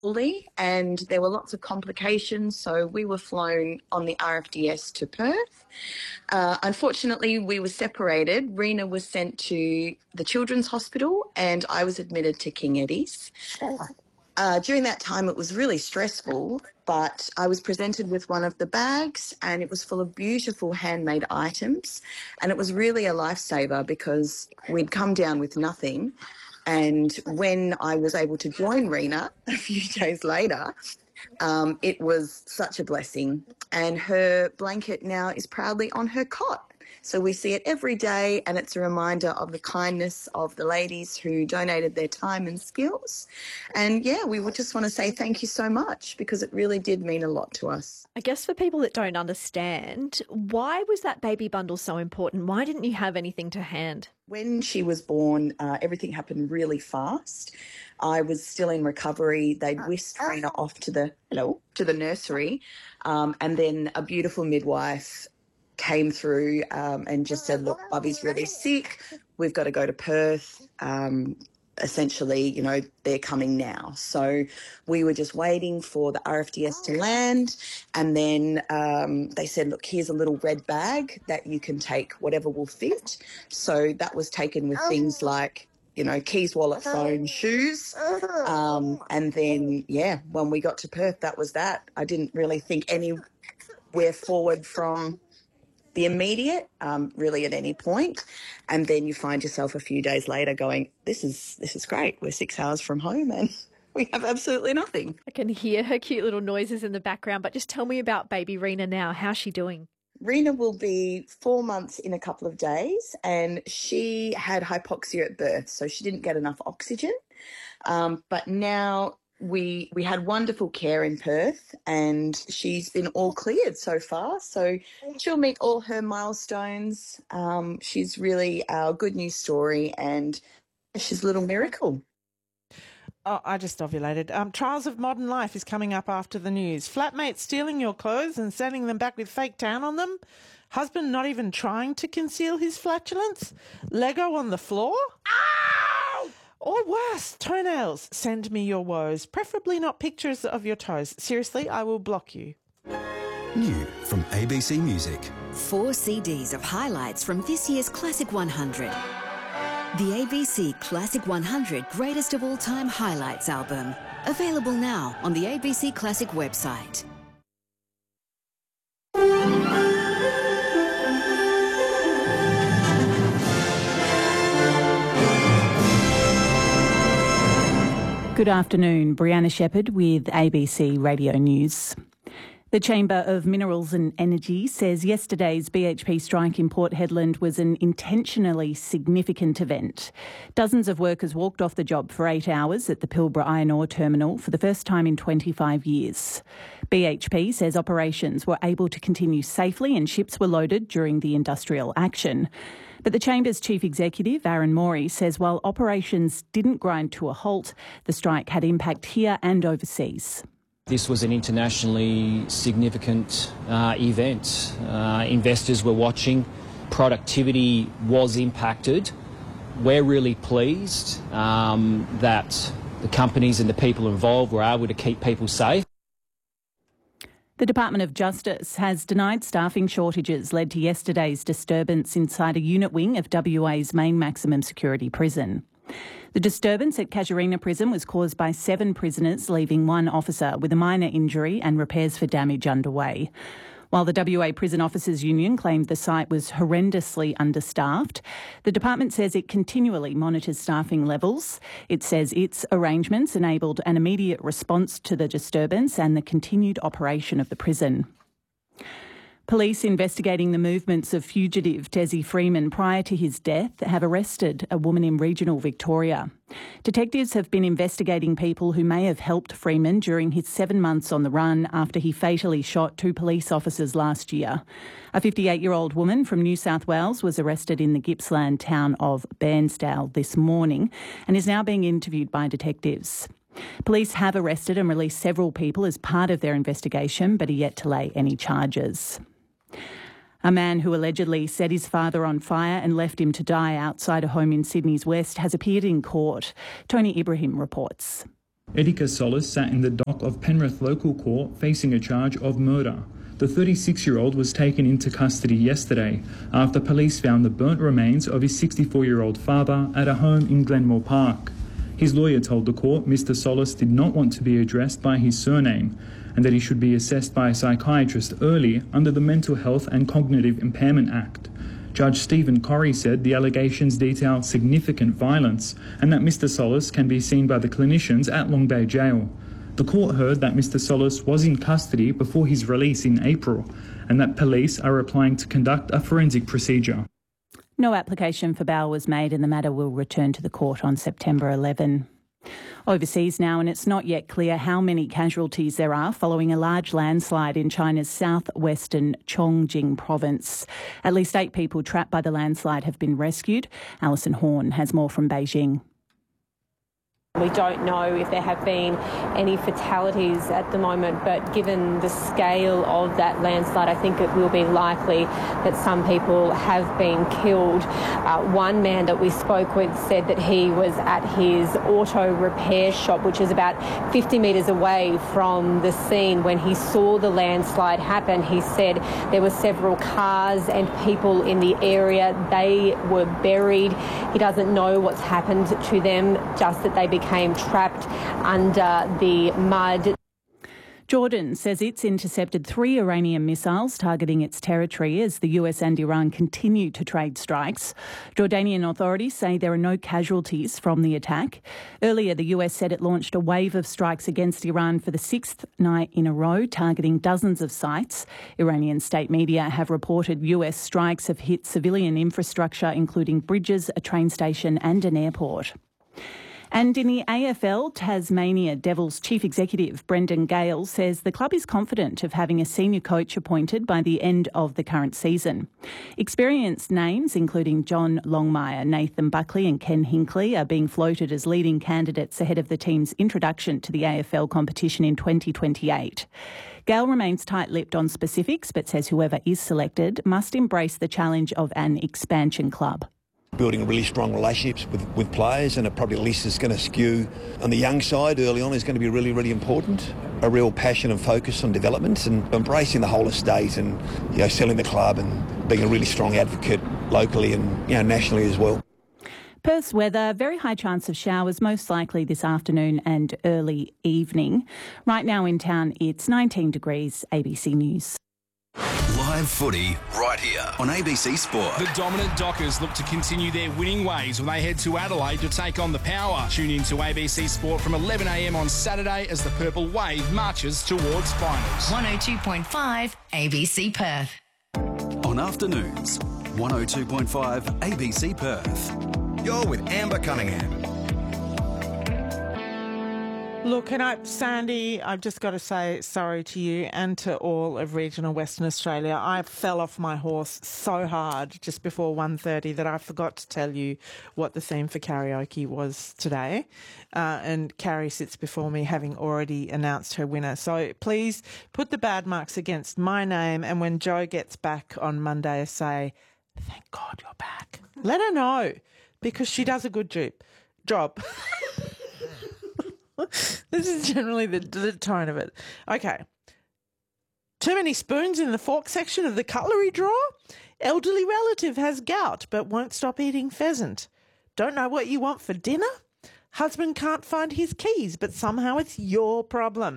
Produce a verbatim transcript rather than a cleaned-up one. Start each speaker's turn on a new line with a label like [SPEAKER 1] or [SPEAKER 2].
[SPEAKER 1] fully, and there were lots of complications, so we were flown on the R F D S to Perth. Uh, unfortunately, we were separated. Rena was sent to the Children's Hospital and I was admitted to King Eddie's. Uh, during that time, it was really stressful, but I was presented with one of the bags and it was full of beautiful handmade items, and it was really a lifesaver because we'd come down with nothing. And when I was able to join Rena a few days later, um, it was such a blessing. And her blanket now is proudly on her cot. So we see it every day, and it's a reminder of the kindness of the ladies who donated their time and skills. And yeah, we would just want to say thank you so much because it really did mean a lot to us.
[SPEAKER 2] I guess for people that don't understand, why was that baby bundle so important? Why didn't you have anything to hand?
[SPEAKER 1] When she was born, uh, everything happened really fast. I was still in recovery. They'd whisked Rena off to the hello to the nursery, um, and then a beautiful midwife came through um, and just said, "Look, Bubby's really sick. We've got to go to Perth." Um, essentially, you know, they're coming now. So we were just waiting for the R F D S to land, and then um, they said, "Look, here's a little red bag that you can take whatever will fit." So that was taken with things like, you know, keys, wallet, phone, shoes. Um, and then, yeah, when we got to Perth, that was that. I didn't really think anywhere forward from the immediate, um, really at any point. And then you find yourself a few days later going, this is this is great. We're six hours from home and we have absolutely nothing.
[SPEAKER 2] I can hear her cute little noises in the background, but just tell me about baby Rena now. How's she doing?
[SPEAKER 1] Rena will be four months in a couple of days, and she had hypoxia at birth, so she didn't get enough oxygen. Um, but now we we had wonderful care in Perth, and she's been all cleared so far. So she'll meet all her milestones. Um, she's really our good news story, and she's a little miracle.
[SPEAKER 3] Oh, I just ovulated. Um, Trials of Modern Life is coming up after the news. Flatmate stealing your clothes and sending them back with fake tan on them. Husband not even trying to conceal his flatulence. Lego on the floor. Ow! Or worse, toenails. Send me your woes. Preferably not pictures of your toes. Seriously, I will block you.
[SPEAKER 4] New from A B C Music.
[SPEAKER 5] Four C Ds of highlights from this year's Classic one hundred. The A B C Classic one hundred Greatest of All Time Highlights album. Available now on the A B C Classic website.
[SPEAKER 6] Good afternoon, Brianna Shepherd with A B C Radio News. The Chamber of Minerals and Energy says yesterday's B H P strike in Port Hedland was an intentionally significant event. Dozens of workers walked off the job for eight hours at the Pilbara Iron Ore Terminal for the first time in twenty-five years. B H P says operations were able to continue safely and ships were loaded during the industrial action. But the Chamber's Chief Executive, Aaron Morey, says while operations didn't grind to a halt, the strike had impact here and overseas.
[SPEAKER 7] This was an internationally significant uh, event. Uh, investors were watching. Productivity was impacted. We're really pleased um, that the companies and the people involved were able to keep people safe.
[SPEAKER 6] The Department of Justice has denied staffing shortages led to yesterday's disturbance inside a unit wing of W A's main maximum security prison. The disturbance at Casuarina Prison was caused by seven prisoners leaving one officer with a minor injury and repairs for damage underway. While the W A Prison Officers Union claimed the site was horrendously understaffed, the department says it continually monitors staffing levels. It says its arrangements enabled an immediate response to the disturbance and the continued operation of the prison. Police investigating the movements of fugitive Desi Freeman prior to his death have arrested a woman in regional Victoria. Detectives have been investigating people who may have helped Freeman during his seven months on the run after he fatally shot two police officers last year. A fifty-eight-year-old woman from New South Wales was arrested in the Gippsland town of Bairnsdale this morning and is now being interviewed by detectives. Police have arrested and released several people as part of their investigation, but are yet to lay any charges. A man who allegedly set his father on fire and left him to die outside a home in Sydney's West has appeared in court. Tony Ibrahim reports.
[SPEAKER 8] Edika Solis sat in the dock of Penrith Local Court facing a charge of murder. The thirty-six-year-old was taken into custody yesterday after police found the burnt remains of his sixty-four-year-old father at a home in Glenmore Park. His lawyer told the court Mister Solis did not want to be addressed by his surname and that he should be assessed by a psychiatrist early under the Mental Health and Cognitive Impairment Act. Judge Stephen Corrie said the allegations detail significant violence and that Mister Solis can be seen by the clinicians at Long Bay Jail. The court heard that Mister Solis was in custody before his release in April and that police are applying to conduct a forensic procedure.
[SPEAKER 6] No application for bail was made and the matter will return to the court on September eleventh. Overseas now, and it's not yet clear how many casualties there are following a large landslide in China's southwestern Chongqing province. At least eight people trapped by the landslide have been rescued. Alison Horn has more from Beijing.
[SPEAKER 9] We don't know if there have been any fatalities at the moment, but given the scale of that landslide, I think it will be likely that some people have been killed. Uh, one man that we spoke with said that he was at his auto repair shop, which is about fifty metres away from the scene when he saw the landslide happen. He said there were several cars and people in the area. They were buried. He doesn't know what's happened to them, just that they became became trapped under the mud.
[SPEAKER 6] Jordan says it's intercepted three Iranian missiles targeting its territory as the U S and Iran continue to trade strikes. Jordanian authorities say there are no casualties from the attack. Earlier, the U S said it launched a wave of strikes against Iran for the sixth night in a row, targeting dozens of sites. Iranian state media have reported U S strikes have hit civilian infrastructure, including bridges, a train station and an airport. And in the A F L, Tasmania Devils chief executive Brendan Gale says the club is confident of having a senior coach appointed by the end of the current season. Experienced names, including John Longmire, Nathan Buckley and Ken Hinkley, are being floated as leading candidates ahead of the team's introduction to the A F L competition in twenty twenty-eight. Gale remains tight-lipped on specifics, but says whoever is selected must embrace the challenge of an expansion club.
[SPEAKER 10] Building really strong relationships with, with players, and a probably list is going to skew on the young side early on is going to be really, really important. A real passion and focus on development and embracing the whole estate and, you know, selling the club and being a really strong advocate locally and, you know, nationally as well.
[SPEAKER 6] Perth's weather, very high chance of showers, most likely this afternoon and early evening. Right now in town, it's nineteen degrees. A B C News.
[SPEAKER 4] Live footy right here on A B C Sport.
[SPEAKER 11] The dominant Dockers look to continue their winning ways when they head to Adelaide to take on the Power. Tune in to A B C Sport from eleven a m on Saturday as the Purple Wave marches towards finals.
[SPEAKER 12] one oh two point five A B C Perth.
[SPEAKER 4] On afternoons, one oh two point five A B C Perth. You're with Amber Cunningham.
[SPEAKER 3] Look, and I, Sandy, I've just got to say sorry to you and to all of regional Western Australia. I fell off my horse so hard just before one thirty that I forgot to tell you what the theme for karaoke was today. Uh, and Carrie sits before me having already announced her winner. So please put the bad marks against my name, and when Jo gets back on Monday, say, thank God you're back. Let her know, because she does a good job. job. This is generally the, the tone of it. Okay. Too many spoons in the fork section of the cutlery drawer? Elderly relative has gout but won't stop eating pheasant. Don't know what you want for dinner? Husband can't find his keys, but somehow it's your problem.